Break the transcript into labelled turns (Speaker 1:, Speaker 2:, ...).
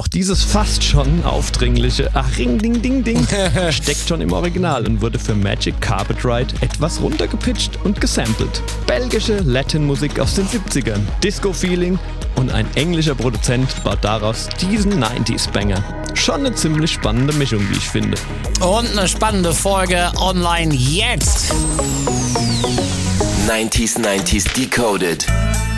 Speaker 1: auch dieses fast schon aufdringliche Ring Ding Ding Ding steckt schon im Original und wurde für Magic Carpet Ride etwas runtergepitcht und gesampelt. Belgische Latin-Musik aus den 70ern, Disco-Feeling und ein englischer Produzent baut daraus diesen 90s-Banger. Schon eine ziemlich spannende Mischung, wie ich finde.
Speaker 2: Und eine spannende Folge online jetzt.
Speaker 3: 90s Decoded.